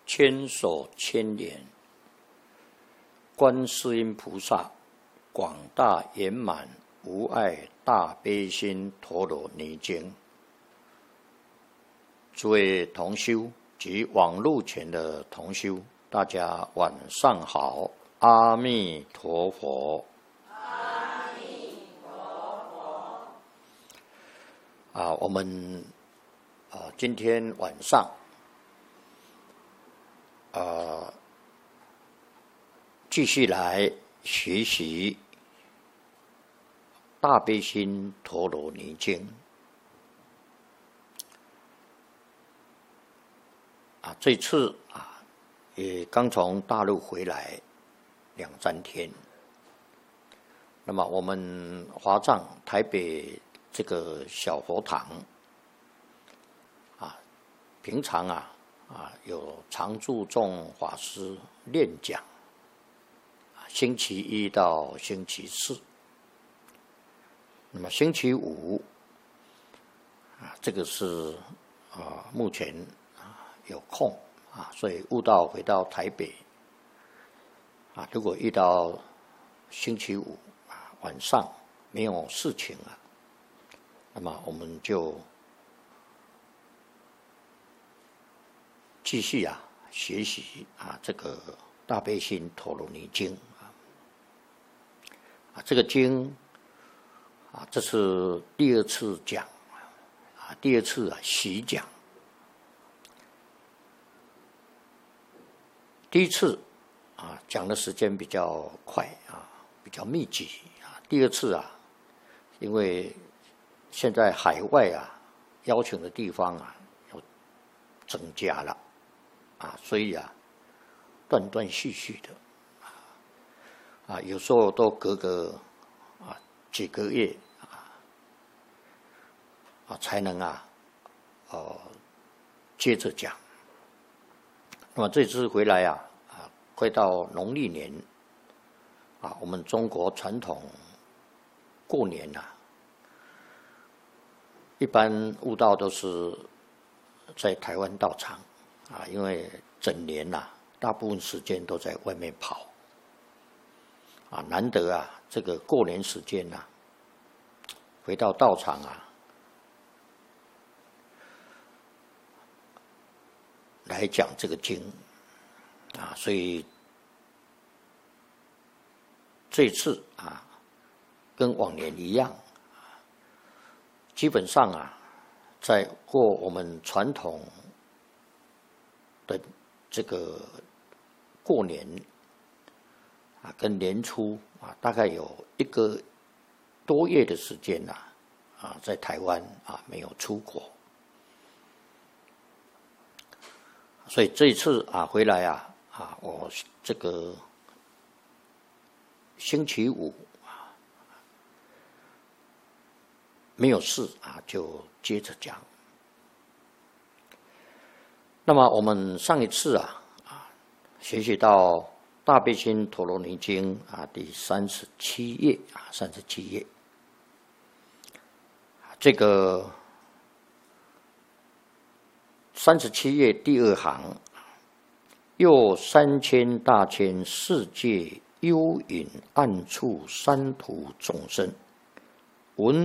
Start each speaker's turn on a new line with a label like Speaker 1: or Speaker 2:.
Speaker 1: 千手千眼，观世音菩萨广大圆满无碍大悲心陀罗尼经。诸位同修及网络前的同修，大家晚上好，阿弥陀佛。
Speaker 2: 阿弥陀佛。
Speaker 1: 我们今天晚上继续来学习大悲心陀罗尼经。这次也刚从大陆回来2-3天。那么我们华藏台北这个小佛堂平常有常住众法师练讲，星期一到星期四。那么星期五这个是目前有空所以悟道回到台北如果遇到星期五晚上没有事情那么我们就继续学习这个大悲心陀罗尼经这个经这是第二次讲第二次习讲。第一次讲的时间比较快比较密集第二次因为现在海外邀请的地方要增加了所以断断续续的有时候都隔个几个月才能接着讲。那么这次回来快到农历年我们中国传统过年一般悟道都是在台湾道场因为整年大部分时间都在外面跑难得这个过年时间回到道场来讲这个经所以这次跟往年一样基本上在过我们传统的这个过年跟年初大概有1个多月的时间在台湾没有出国。所以这一次回来我这个星期五没有事就接着讲。那么我们上一次学习到大悲心陀罗尼经第37页37页这个37页第2行，又3000大千世界幽隐暗处三途众生，闻